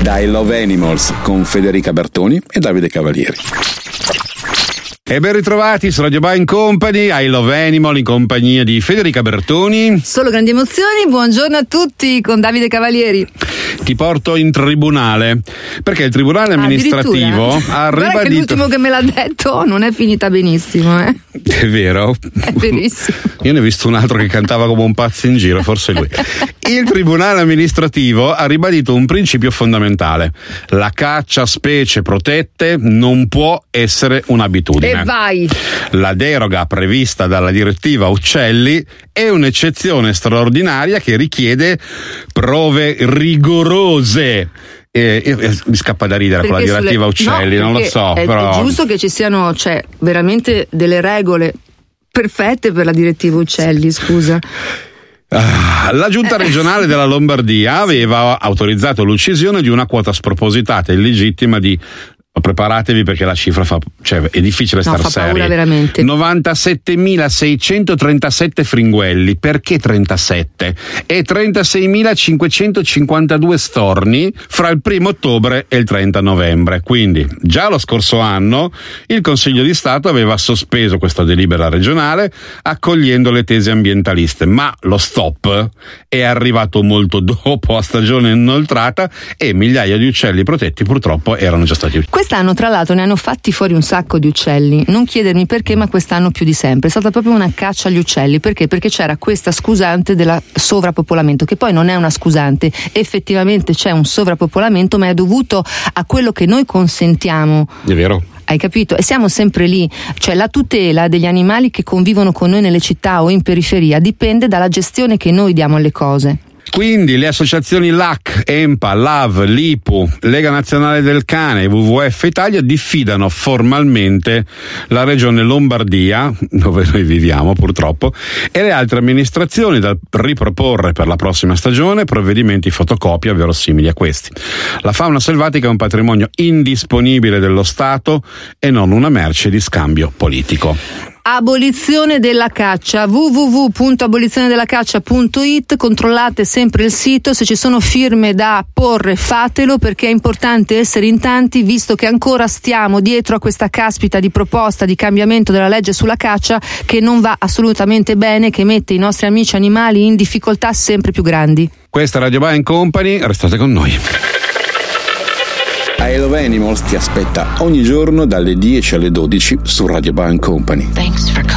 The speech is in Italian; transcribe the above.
da I Love Animals con Federica Bertoni e Davide Cavalieri. E ben ritrovati su Radio Buying Company, I Love Animal in compagnia di Federica Bertoni. Solo grandi emozioni, buongiorno a tutti con Davide Cavalieri. Ti porto in tribunale, perché il tribunale amministrativo ha ribadito... Guarda che l'ultimo che me l'ha detto non è finita benissimo, eh? È vero? È verissimo. Io ne ho visto un altro che cantava come un pazzo in giro, forse lui. Il tribunale amministrativo ha ribadito un principio fondamentale: la caccia a specie protette non può essere un'abitudine. E vai! La deroga prevista dalla direttiva Uccelli è un'eccezione straordinaria che richiede prove rigorose. Mi scappa da ridere con la direttiva Uccelli, non lo so. Però è giusto che ci siano, veramente delle regole perfette per la direttiva Uccelli, scusa. La giunta regionale della Lombardia aveva autorizzato l'uccisione di una quota spropositata e illegittima di... Preparatevi perché la cifra è difficile star fa seri. Paura veramente. 97.637 fringuelli, perché 37? E 36.552 storni fra il 1° ottobre e il 30 novembre. Quindi già lo scorso anno il Consiglio di Stato aveva sospeso questa delibera regionale accogliendo le tesi ambientaliste, ma lo stop è arrivato molto dopo, a stagione inoltrata, e migliaia di uccelli protetti purtroppo erano già stati uccisi. Quest'anno tra l'altro ne hanno fatti fuori un sacco di uccelli, non chiedermi perché, ma quest'anno più di sempre è stata proprio una caccia agli uccelli. Perché? Perché c'era questa scusante della sovrappopolamento, che poi non è una scusante, effettivamente c'è un sovrappopolamento, ma è dovuto a quello che noi consentiamo. È vero. Hai capito? E siamo sempre lì, la tutela degli animali che convivono con noi nelle città o in periferia dipende dalla gestione che noi diamo alle cose. Quindi le associazioni LAC, EMPA, LAV, LIPU, Lega Nazionale del Cane e WWF Italia diffidano formalmente la regione Lombardia, dove noi viviamo purtroppo, e le altre amministrazioni dal riproporre per la prossima stagione provvedimenti fotocopia verosimili a questi. La fauna selvatica è un patrimonio indisponibile dello Stato e non una merce di scambio politico. Abolizione della caccia, www.abolizionedellacaccia.it, controllate sempre il sito, se ci sono firme da porre fatelo, perché è importante essere in tanti, visto che ancora stiamo dietro a questa caspita di proposta di cambiamento della legge sulla caccia che non va assolutamente bene, che mette i nostri amici animali in difficoltà sempre più grandi. Questa è Radio Buying Company, restate con noi. I Love Animals ti aspetta ogni giorno dalle 10 alle 12 su Radio Buying Company.